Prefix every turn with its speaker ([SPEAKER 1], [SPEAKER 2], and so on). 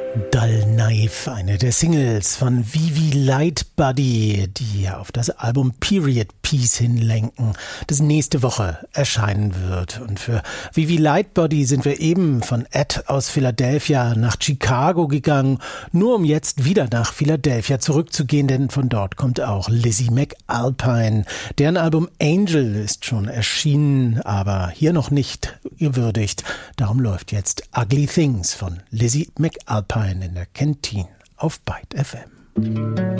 [SPEAKER 1] Dull Knife, eine der Singles von Vivi Lightbody, die auf das Album Period Piece hinlenken, das nächste Woche erscheinen wird. Und für Vivi Lightbody sind wir eben von Ed aus Philadelphia nach Chicago gegangen, nur um jetzt wieder nach Philadelphia zurückzugehen, denn von dort kommt auch Lizzie McAlpine. Deren Album Angel ist schon erschienen, aber hier noch nicht gewürdigt. Darum läuft jetzt Ugly Things von Lizzie McAlpine in der Kentine auf Byte FM.